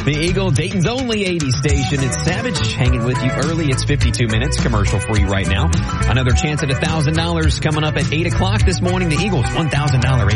The Eagle, Dayton's only 80 station. It's Savage hanging with you early. It's 52 minutes commercial free right now. Another chance at $1,000 coming up at 8 o'clock this morning. The Eagle's $1,000